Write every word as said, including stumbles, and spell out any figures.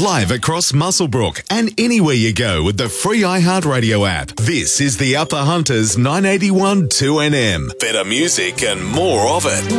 live across Muswellbrook and anywhere you go with the free iHeartRadio app. This is the Upper Hunters nine eighty-one two N M. Better music and more of it.